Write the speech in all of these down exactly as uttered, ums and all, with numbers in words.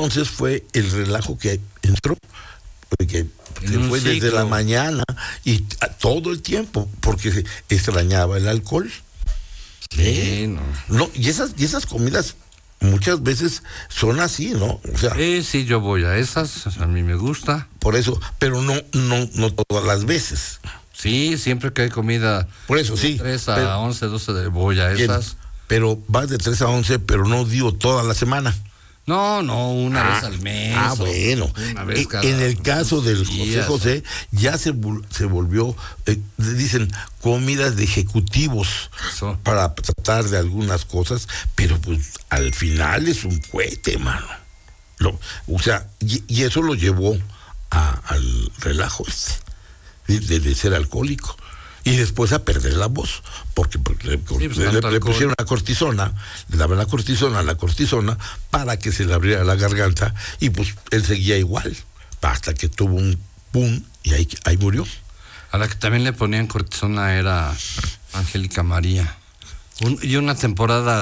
entonces fue el relajo que entró, porque se fue ciclo. Desde la mañana y a, todo el tiempo, porque se extrañaba el alcohol. Sí, ¿Eh? no. no y esas y esas comidas muchas veces son así, ¿no? O sea, eh, sí, yo voy a esas, a mí me gusta. Por eso, pero no no no todas las veces. Sí, siempre que hay comida. Por eso, sí. tres a once, doce de voy a esas. Bien, pero vas de tres a once, pero no digo toda la semana. No, no, una ah, vez al mes. Ah, bueno. Una vez cada en el caso del José José, ya se, se volvió, eh, dicen, comidas de ejecutivos. Eso. Para tratar de algunas cosas, pero pues al final es un cohete, mano. Lo, o sea, y, y eso lo llevó a, al relajo este, de, de ser alcohólico. Y después a perder la voz, porque, porque le, sí, pues, le, le pusieron la cortisona, le daban la cortisona, la cortisona, para que se le abriera la garganta, y pues él seguía igual, hasta que tuvo un pum, y ahí, ahí murió. A la que también le ponían cortisona era Angélica María. Un, y una temporada...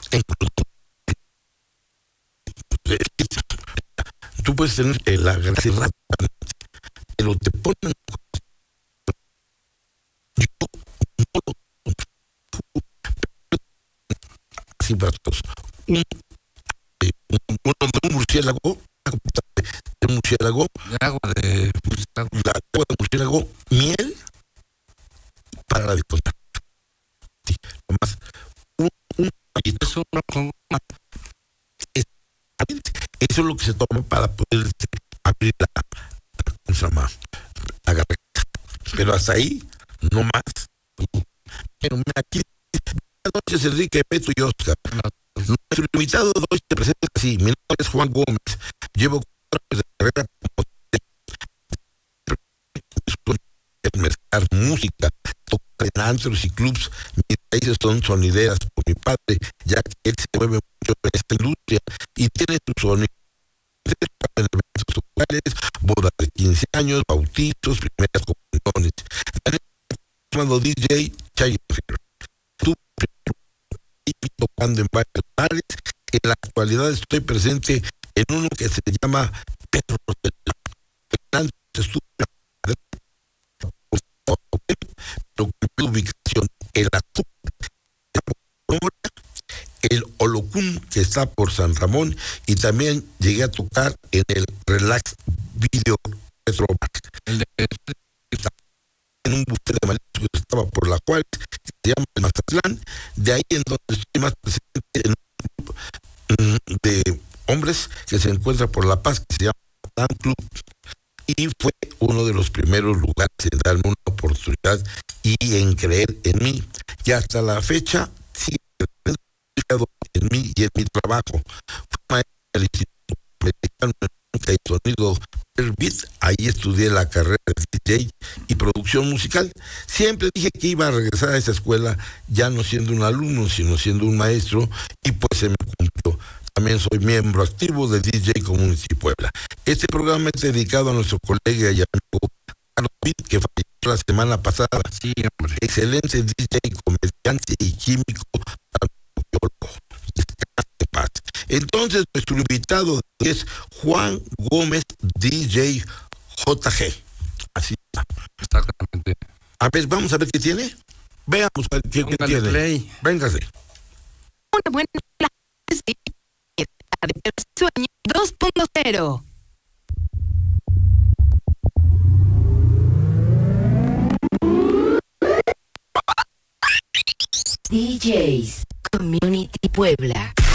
Tú puedes tener eh, la gracia rápida, pero te ponen... Así para todos. Un, un, un, un murciélago, de murciélago, de agua de murciélago, la agua de murciélago, miel para la discoteca. Sí, nomás un, un eso, con... eso es lo que se toma para poder abrir la, ¿cómo se llama? La garganta. Pero hasta ahí, no más. Pero mira, aquí, buenas noches, Enrique, Beto y Oscar. Nuestro invitado de hoy se presenta así. Mi nombre es Juan Gómez. Llevo cuatro años de carrera como mezclar música, tocar en antros y clubs. Mis raíces son sonideras por mi padre, ya que él se mueve mucho en esta industria y tiene su sonido en eventos sociales, bodas de quince años, bautizos, primeras comuniones. Llamado D J Chayo. Estuve tocando en varios bares. En la actualidad estoy presente en uno que se llama Perros del Lago. Estuve pero con ubicación el Azul, el Holocún, que está por San Ramón, y también llegué a tocar en el Relax Video Retro Bar. El de en un buffet de mariscos que estaba por la cual se llama el Mazatlán, de ahí en donde estoy más presente en un grupo de hombres que se encuentra por La Paz, que se llama Dan Club, y fue uno de los primeros lugares en darme una oportunidad y en creer en mí, y hasta la fecha sigue en mí y en mi trabajo. Fui maestro del Instituto Americano de Música y Sonido Beat, ahí estudié la carrera de D J y producción musical. Siempre dije que iba a regresar a esa escuela, ya no siendo un alumno, sino siendo un maestro, y pues se me cumplió. También soy miembro activo de D J Community Puebla. Este programa es dedicado a nuestro colega y amigo Carlos Pitt, que falleció la semana pasada. Sí, hombre. Excelente D J, comediante y químico, biólogo. Paz. Entonces, nuestro invitado es Juan Gómez, D J J G. Así está. Exactamente. A ver, vamos a ver qué tiene. Veamos qué, qué tiene. Play. Véngase. Una buena sueño dos punto cero. D Js Community Puebla.